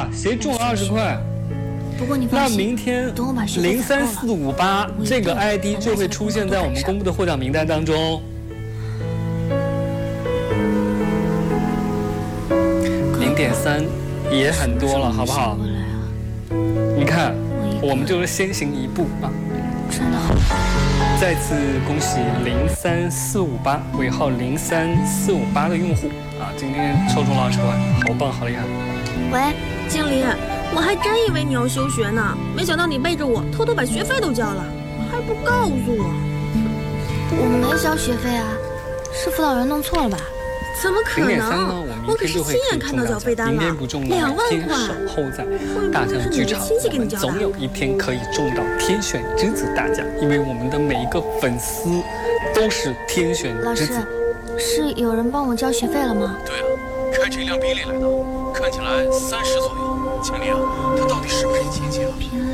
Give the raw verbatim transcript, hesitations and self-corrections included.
吧，谁中了二十块？ 不过你放那心， 明天等我把学费零三攒够了四五八这个 I D 就会出现在我们公布的获奖名单当中。零点三也很多了，好不好？你看，我们就是先行一步啊！ 真的好。 再次恭喜零三四五八尾号零三四五八的用户啊，今天抽中了二十块，好棒，好厉害！ 喂，经理，我还真以为你要休学呢，没想到你背着我偷偷把学费都交了，还不告诉我。 我没交学费啊，是辅导员弄错了吧？ 怎么可能？我可是亲眼看到缴费单了，两万块。 后在大象剧场，我们总有一天可以中到天选之子大奖，因为我们的每一个粉丝都是天选之子。 老师，是有人帮我交学费了吗？ 对啊，开着一辆宾利来的，看起来三十左右。经理啊，他到底是不是你亲戚啊？ 宾